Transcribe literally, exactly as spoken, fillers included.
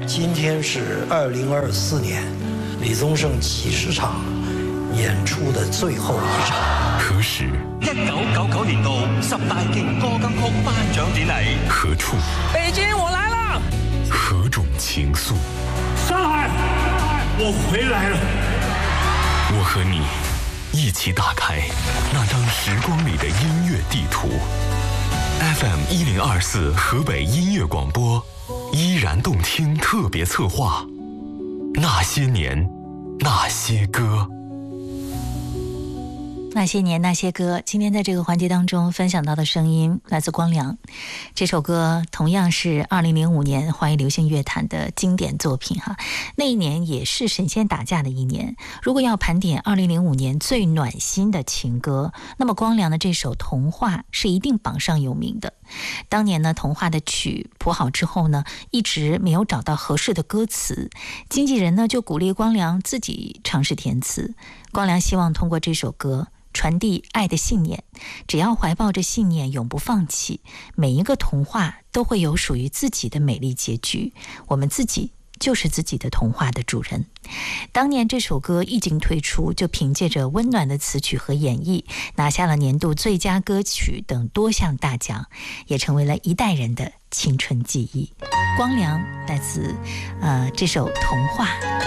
今天是二零二四年李宗盛七十场演出的最后一场。 何时？ 一九九九年度十大勁歌金曲頒獎典禮。 何處？ 北京，我來了。 何種情愫？ 上海，我回來了。 我和你一起打開那張時光裡的音樂地圖。F M 一零二四河北音樂廣播，依然動聽特別策劃。那些年，那些歌。 那些年那些歌，今天在这个环节当中分享到的声音来自光良。这首歌同样是二零零五年华语流行乐坛的经典作品哈。那一年也是神仙打架的一年。如果要盘点二零零五年最暖心的情歌，那么光良的这首《童话》是一定榜上有名的。当年呢，《童话》的曲谱好之后呢，一直没有找到合适的歌词，经纪人呢就鼓励光良自己尝试填词。光良希望通过这首歌传递爱的信念，只要怀抱着信念，永不放弃，每一个童话都会有属于自己的美丽结局，我们自己就是自己的童话的主人。当年这首歌一经推出，就凭借着温暖的词曲和演绎，拿下了年度最佳歌曲等多项大奖，也成为了一代人的青春记忆。光良来自呃这首《童话》。